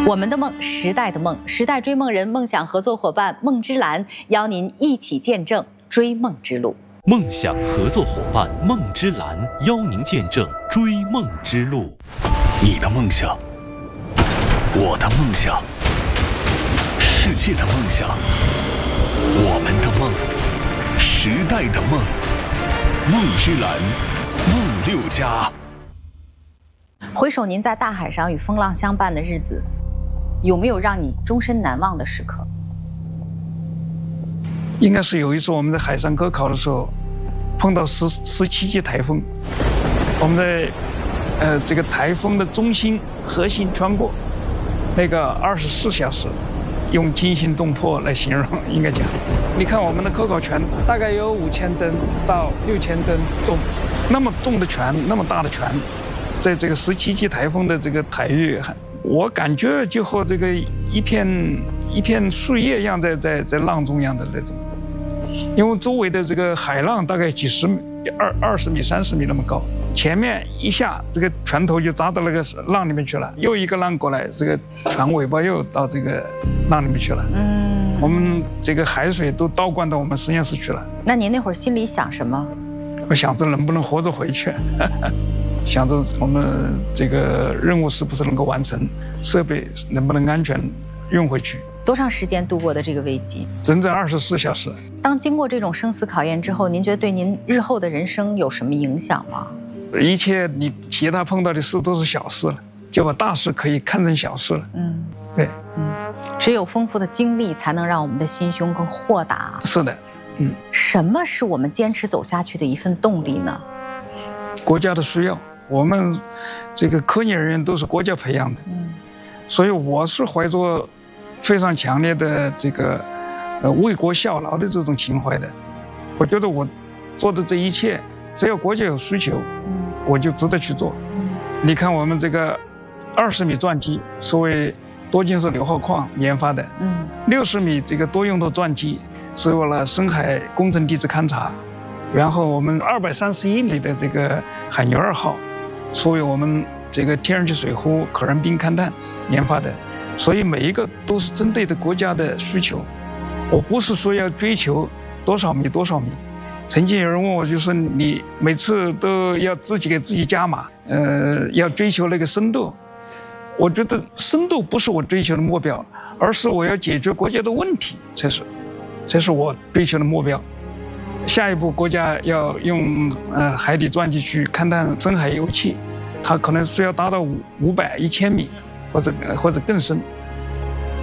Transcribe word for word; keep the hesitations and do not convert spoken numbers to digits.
我们的梦，时代的梦，时代追梦人梦想合作伙伴梦之蓝邀您一起见证追梦之路。 梦想合作伙伴梦之蓝邀您见证追梦之路。 你的梦想，我的梦想，世界的梦想，我们的梦，时代的梦，梦之蓝，梦六家。 回首您在大海上与风浪相伴的日子，有没有让你终身难忘的时刻？ 应该是有一次我们在海上科考的时候，碰到十十七级台风，我们在呃这个台风的中心核心穿过，那个二十四小时，用惊心动魄来形容，应该讲。你看我们的科考船大概有五千吨到六千吨重，那么重的船，那么大的船，在这个十七级台风的这个海域，我感觉就和这个一片一片树叶一样在，在在在浪中央的那种。因为周围的这个海浪大概几十米、二二十米、三十米那么高，前面一下这个船头就扎到那个浪里面去了，又一个浪过来，这个船尾巴又到这个浪里面去了。嗯，我们这个海水都倒灌到我们实验室去了。 那您那会儿心里想什么？ 我想着能不能活着回去，想着我们这个任务是不是能够完成，设备能不能安全运回去。 多长时间度过的这个危机？ 整整二十四小时。 当经过这种生死考验之后，您觉得对您日后的人生有什么影响吗？ 一切你其他碰到的事都是小事了，就把大事可以看成小事了。嗯，对， 嗯，只有丰富的经历才能让我们的心胸更豁达。 是的，嗯。 什么是我们坚持走下去的一份动力呢？ 国家的需要，我们这个科研人员都是国家培养的，嗯，所以我是怀着非常强烈的这个呃为国效劳的这种情怀的。我觉得我做的这一切，只要国家有需求，嗯，我就值得去做。嗯，你看我们这个二十米钻机，所谓多晶石硫化矿研发的，嗯，六十米这个多用途钻机是为了深海工程地质勘察，然后我们二百三十一米的这个海牛二号，所谓我们这个天然气水壶可燃冰勘探研发的。所以每一个都是针对的国家的需求，我不是说要追求多少米多少米。曾经有人问我，就说你每次都要自己给自己加码，呃，要追求那个深度。我觉得深度不是我追求的目标，而是我要解决国家的问题才是，才是我追求的目标。下一步国家要用呃海底钻机去勘探深海油气，它可能需要达到五五百一千米。或者或者更深，